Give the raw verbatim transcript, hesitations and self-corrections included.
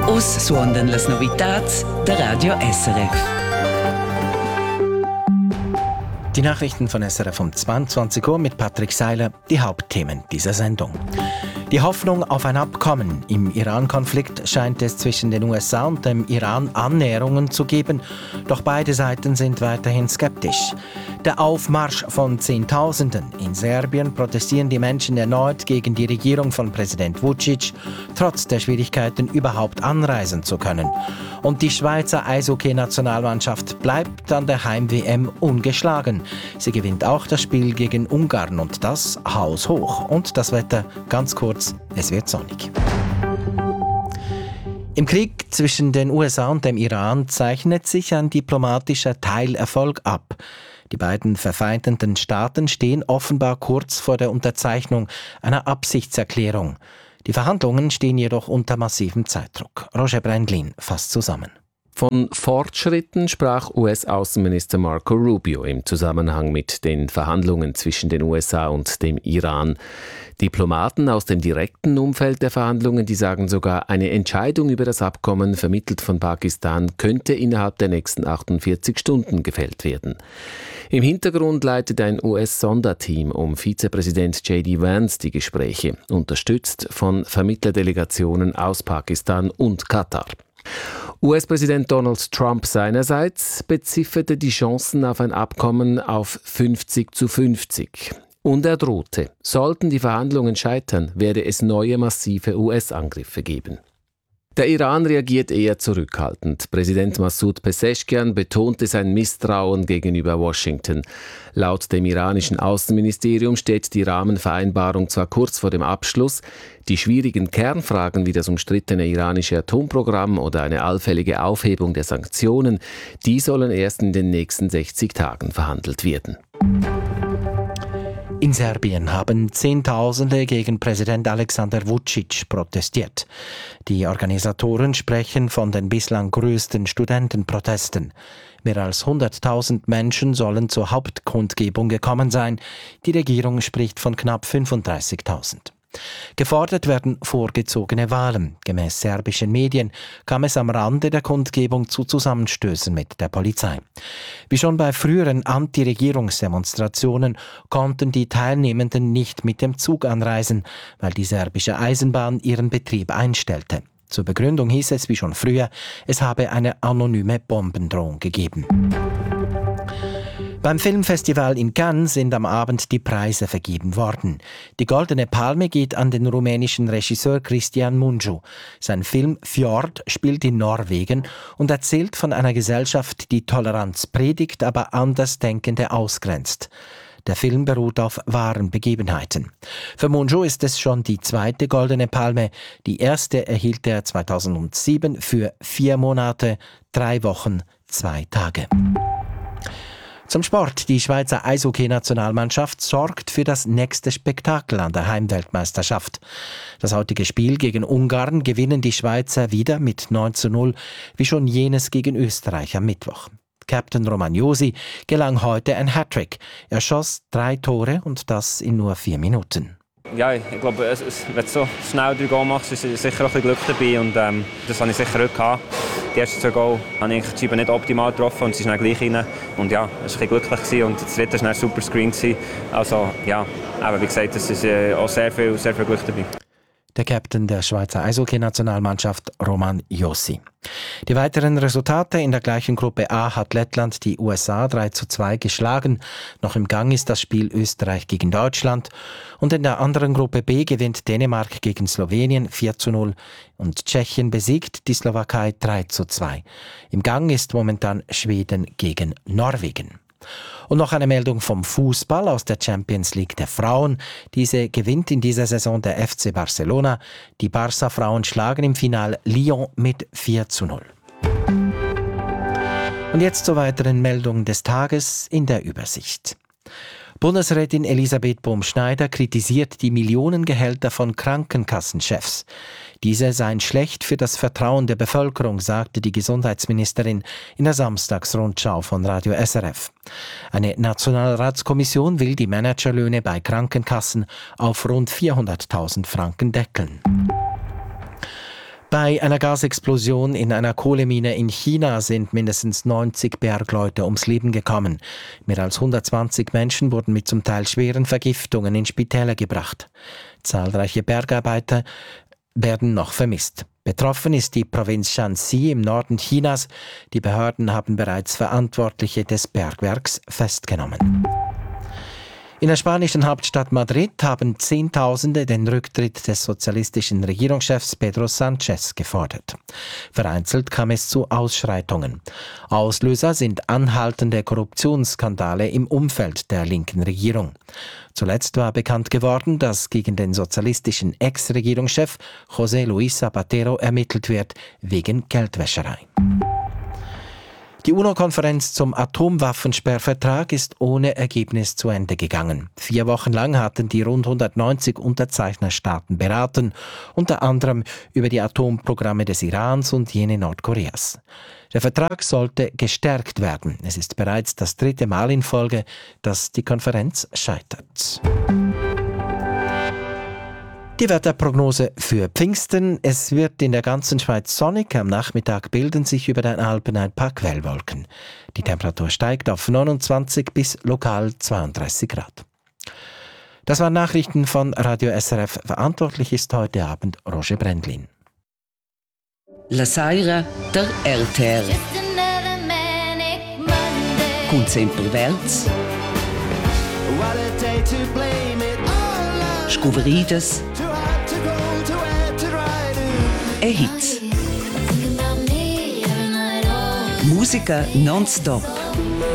Us suondan las novitats der Radio S R F. Die Nachrichten von S R F um zweiundzwanzig Uhr mit Patrick Seiler, die Hauptthemen dieser Sendung. Die Hoffnung auf ein Abkommen im Iran-Konflikt scheint es zwischen den U S A und dem Iran Annäherungen zu geben, doch beide Seiten sind weiterhin skeptisch. Der Aufmarsch von Zehntausenden. In Serbien protestieren die Menschen erneut gegen die Regierung von Präsident Vučić, trotz der Schwierigkeiten überhaupt anreisen zu können. Und die Schweizer Eishockey-Nationalmannschaft bleibt an der Heim-W M ungeschlagen. Sie gewinnt auch das Spiel gegen Ungarn und das haushoch. Und das Wetter ganz kurz, es wird sonnig. Im Krieg zwischen den U S A und dem Iran zeichnet sich ein diplomatischer Teilerfolg ab. Die beiden verfeindeten Staaten stehen offenbar kurz vor der Unterzeichnung einer Absichtserklärung. Die Verhandlungen stehen jedoch unter massivem Zeitdruck. Roger Brändlin fasst zusammen. Von Fortschritten sprach U S-Außenminister Marco Rubio im Zusammenhang mit den Verhandlungen zwischen den U S A und dem Iran. Diplomaten aus dem direkten Umfeld der Verhandlungen, die sagen sogar, eine Entscheidung über das Abkommen, vermittelt von Pakistan, könnte innerhalb der nächsten achtundvierzig Stunden gefällt werden. Im Hintergrund leitet ein U S-Sonderteam um Vizepräsident J D Vance die Gespräche, unterstützt von Vermittlerdelegationen aus Pakistan und Katar. U S-Präsident Donald Trump seinerseits bezifferte die Chancen auf ein Abkommen auf fünfzig zu fünfzig. Und er drohte, sollten die Verhandlungen scheitern, werde es neue massive U S-Angriffe geben. Der Iran reagiert eher zurückhaltend. Präsident Massoud Pezeshkian betonte sein Misstrauen gegenüber Washington. Laut dem iranischen Außenministerium steht die Rahmenvereinbarung zwar kurz vor dem Abschluss, die schwierigen Kernfragen wie das umstrittene iranische Atomprogramm oder eine allfällige Aufhebung der Sanktionen, die sollen erst in den nächsten sechzig Tagen verhandelt werden. In Serbien haben Zehntausende gegen Präsident Aleksandar Vučić protestiert. Die Organisatoren sprechen von den bislang größten Studentenprotesten. Mehr als hunderttausend Menschen sollen zur Hauptkundgebung gekommen sein. Die Regierung spricht von knapp fünfunddreißigtausend. Gefordert werden vorgezogene Wahlen. Gemäß serbischen Medien kam es am Rande der Kundgebung zu Zusammenstößen mit der Polizei. Wie schon bei früheren Anti-Regierungsdemonstrationen konnten die Teilnehmenden nicht mit dem Zug anreisen, weil die serbische Eisenbahn ihren Betrieb einstellte. Zur Begründung hieß es wie schon früher, es habe eine anonyme Bombendrohung gegeben. Beim Filmfestival in Cannes sind am Abend die Preise vergeben worden. Die Goldene Palme geht an den rumänischen Regisseur Cristian Mungiu. Sein Film Fjord spielt in Norwegen und erzählt von einer Gesellschaft, die Toleranz predigt, aber Andersdenkende ausgrenzt. Der Film beruht auf wahren Begebenheiten. Für Mungiu ist es schon die zweite Goldene Palme. Die erste erhielt er zweitausendsieben für vier Monate, drei Wochen, zwei Tage. Zum Sport. Die Schweizer Eishockey-Nationalmannschaft sorgt für das nächste Spektakel an der Heimweltmeisterschaft. Das heutige Spiel gegen Ungarn gewinnen die Schweizer wieder mit neun zu null, wie schon jenes gegen Österreich am Mittwoch. Captain Roman Josi gelang heute ein Hattrick. Er schoss drei Tore und das in nur vier Minuten. Ja, ich glaube, es, es, wenn du so schnell drei Goal machst, ist sicher auch ein bisschen Glück dabei. Und, ähm, das habe ich sicher heute gehabt. Die ersten zwei Goal habe ich die Scheibe nicht optimal getroffen und sie ist dann gleich rein. Und ja, es war ein bisschen glücklich. Und das dritte war ein super Screen. Also ja, aber wie gesagt, es ist äh, auch sehr viel, sehr viel Glück dabei. Der Captain der Schweizer Eishockey-Nationalmannschaft Roman Josi. Die weiteren Resultate: in der gleichen Gruppe A hat Lettland die U S A drei zu zwei geschlagen. Noch im Gang ist das Spiel Österreich gegen Deutschland. Und in der anderen Gruppe B gewinnt Dänemark gegen Slowenien vier zu null und Tschechien besiegt die Slowakei drei zu zwei. Im Gang ist momentan Schweden gegen Norwegen. Und noch eine Meldung vom Fußball aus der Champions League der Frauen. Diese gewinnt in dieser Saison der F C Barcelona. Die Barca-Frauen schlagen im Finale Lyon mit vier zu null. Und jetzt zur weiteren Meldung des Tages in der Übersicht. Bundesrätin Elisabeth Bohm-Schneider kritisiert die Millionengehälter von Krankenkassenchefs. Diese seien schlecht für das Vertrauen der Bevölkerung, sagte die Gesundheitsministerin in der Samstagsrundschau von Radio S R F. Eine Nationalratskommission will die Managerlöhne bei Krankenkassen auf rund vierhunderttausend Franken deckeln. Bei einer Gasexplosion in einer Kohlemine in China sind mindestens neunzig Bergleute ums Leben gekommen. Mehr als hundertzwanzig Menschen wurden mit zum Teil schweren Vergiftungen in Spitäler gebracht. Zahlreiche Bergarbeiter werden noch vermisst. Betroffen ist die Provinz Shanxi im Norden Chinas. Die Behörden haben bereits Verantwortliche des Bergwerks festgenommen. In der spanischen Hauptstadt Madrid haben Zehntausende den Rücktritt des sozialistischen Regierungschefs Pedro Sánchez gefordert. Vereinzelt kam es zu Ausschreitungen. Auslöser sind anhaltende Korruptionsskandale im Umfeld der linken Regierung. Zuletzt war bekannt geworden, dass gegen den sozialistischen Ex-Regierungschef José Luis Zapatero ermittelt wird wegen Geldwäscherei. Die UNO-Konferenz zum Atomwaffensperrvertrag ist ohne Ergebnis zu Ende gegangen. Vier Wochen lang hatten die rund hundertneunzig Unterzeichnerstaaten beraten, unter anderem über die Atomprogramme des Irans und jene Nordkoreas. Der Vertrag sollte gestärkt werden. Es ist bereits das dritte Mal in Folge, dass die Konferenz scheitert. Die Wetterprognose für Pfingsten. Es wird in der ganzen Schweiz sonnig. Am Nachmittag bilden sich über den Alpen ein paar Quellwolken. Die Temperatur steigt auf neunundzwanzig bis lokal zweiunddreißig Grad. Das waren Nachrichten von Radio S R F. Verantwortlich ist heute Abend Roger Brendlin. La Saira der R T R. Kommt sempre Welt. Scuverides. E Hit. Musica non-stop.